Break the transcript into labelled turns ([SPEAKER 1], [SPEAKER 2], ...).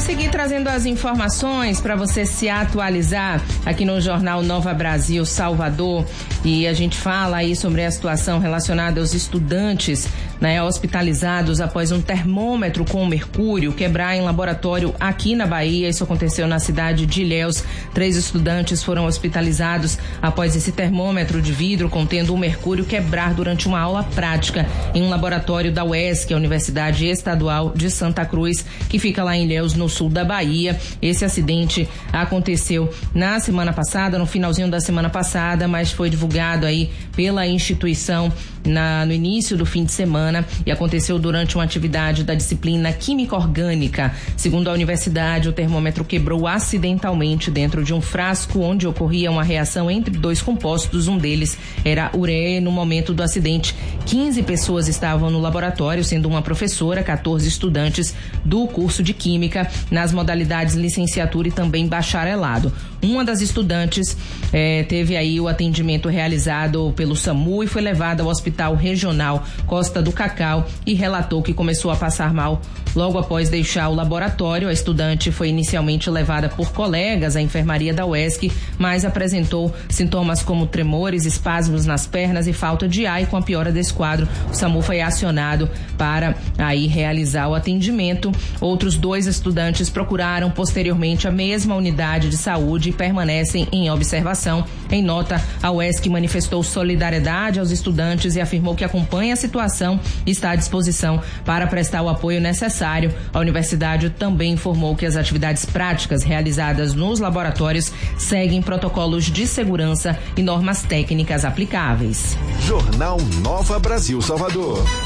[SPEAKER 1] seguir trazendo as informações para você se atualizar aqui no Jornal Nova Brasil Salvador, e a gente fala aí sobre a situação relacionada aos estudantes, né, hospitalizados após um termômetro com mercúrio quebrar em laboratório aqui na Bahia. Isso aconteceu na cidade de Ilhéus. 3 estudantes foram hospitalizados após esse termômetro de vidro contendo o mercúrio quebrar durante uma aula prática em um laboratório da UESC, a Universidade Estadual de Santa Cruz, que fica lá em Ilhéus, no sul da Bahia. Esse acidente aconteceu na semana passada, no finalzinho da semana passada, mas foi divulgado aí pela instituição no início do fim de semana e aconteceu durante uma atividade da disciplina Química Orgânica. Segundo a universidade, o termômetro quebrou acidentalmente dentro de um frasco onde ocorria uma reação entre 2 compostos. Um deles era ureia. No momento do acidente, 15 pessoas estavam no laboratório, sendo uma professora, 14 estudantes do curso de Química nas modalidades licenciatura e também bacharelado. Uma das estudantes teve aí o atendimento realizado pelo SAMU e foi levada ao Hospital Regional Costa do Cacau e relatou que começou a passar mal logo após deixar o laboratório. A estudante foi inicialmente levada por colegas à enfermaria da UESC, mas apresentou sintomas como tremores, espasmos nas pernas e falta de ar, e com a piora desse quadro, o SAMU foi acionado para aí realizar o atendimento. Outros 2 estudantes procuraram posteriormente a mesma unidade de saúde e permanecem em observação. Em nota, a UESC manifestou solidariedade aos estudantes e afirmou que acompanha a situação e está à disposição para prestar o apoio necessário. A universidade também informou que as atividades práticas realizadas nos laboratórios seguem protocolos de segurança e normas técnicas aplicáveis.
[SPEAKER 2] Jornal Nova Brasil Salvador.